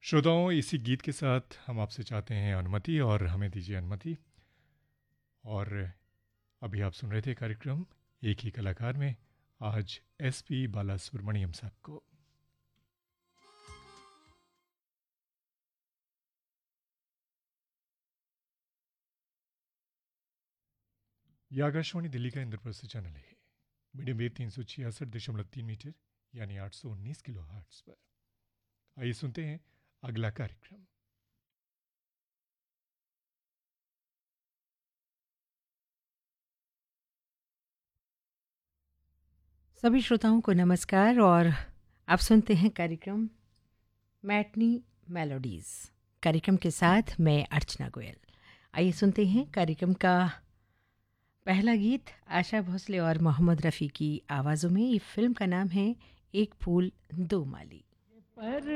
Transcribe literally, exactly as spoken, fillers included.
श्रोताओं, इसी गीत के साथ हम आपसे चाहते हैं अनुमति और हमें दीजिए अनुमति। और अभी आप सुन रहे थे कार्यक्रम एक ही कलाकार में आज एस पी बालासुब्रमण्यम साहब को। यह आकाशवाणी दिल्ली का इंद्रप्रस्थ चैनल है। मीडियम वेव तीन सौ छियासठ दशमलव तीन मीटर यानी आठ सौ उन्नीस किलो हर्ट्ज पर। आइए सुनते हैं अगला कार्यक्रम। सभी श्रोताओं को नमस्कार और आप सुनते हैं कार्यक्रम मैटनी मेलोडीज़। कार्यक्रम के साथ मैं अर्चना गोयल। आइए सुनते हैं कार्यक्रम का पहला गीत आशा भोसले और मोहम्मद रफ़ी की आवाज़ों में। ये फिल्म का नाम है एक फूल दो माली। पर